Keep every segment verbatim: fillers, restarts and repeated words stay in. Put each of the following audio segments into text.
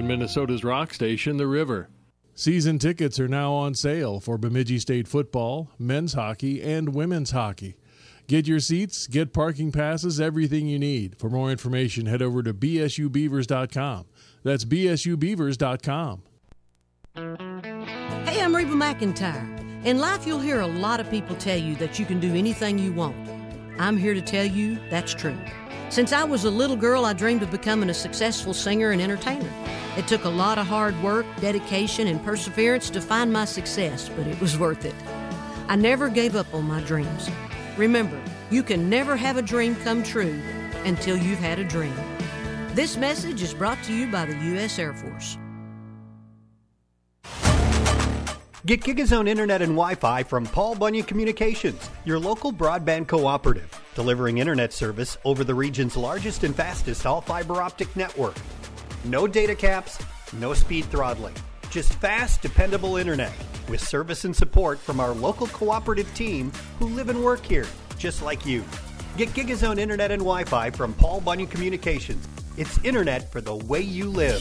Minnesota's rock station, The River. Season tickets are now on sale for Bemidji State football, men's hockey, and women's hockey. Get your seats, get parking passes, everything you need. For more information, head over to b s u beavers dot com. That's b s u beavers dot com. Hey, I'm Reba McEntire. In life, you'll hear a lot of people tell you that you can do anything you want. I'm here to tell you that's true. Since I was a little girl, I dreamed of becoming a successful singer and entertainer. It took a lot of hard work, dedication, and perseverance to find my success, but it was worth it. I never gave up on my dreams. Remember, you can never have a dream come true until you've had a dream. This message is brought to you by the U S Air Force. Get GigaZone Internet and Wi-Fi from Paul Bunyan Communications, your local broadband cooperative, delivering internet service over the region's largest and fastest all-fiber optic network. No data caps, no speed throttling, just fast, dependable internet with service and support from our local cooperative team who live and work here, just like you. Get GigaZone Internet and Wi-Fi from Paul Bunyan Communications. It's internet for the way you live.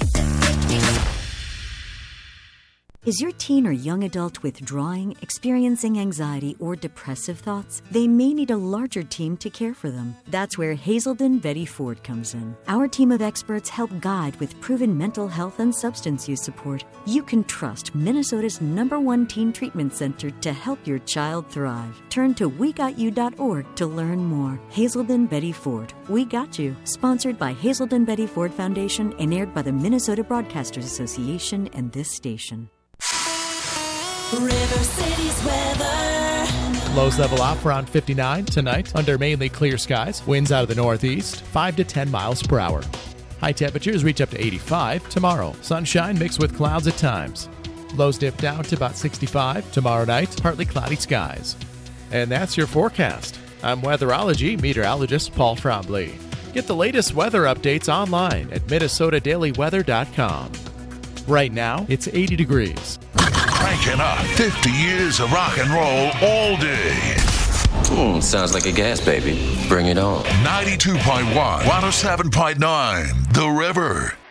Is your teen or young adult withdrawing, experiencing anxiety, or depressive thoughts? They may need a larger team to care for them. That's where Hazelden Betty Ford comes in. Our team of experts help guide with proven mental health and substance use support. You can trust Minnesota's number one teen treatment center to help your child thrive. Turn to we got you dot org to learn more. Hazelden Betty Ford. We Got You. Sponsored by Hazelden Betty Ford Foundation and aired by the Minnesota Broadcasters Association and this station. River City's weather. Lows level off around fifty-nine tonight under mainly clear skies. Winds out of the northeast, five to ten miles per hour. High temperatures reach up to eighty-five tomorrow. Sunshine mixed with clouds at times. Lows dip down to about sixty-five tomorrow night. Partly cloudy skies. And that's your forecast. I'm weatherology meteorologist Paul Trombley. Get the latest weather updates online at minnesota daily weather dot com. Right now, it's eighty degrees. Cranking up fifty years of rock and roll all day. Mm, sounds like a gas baby. Bring it on. ninety-two point one, one oh seven point nine, The River.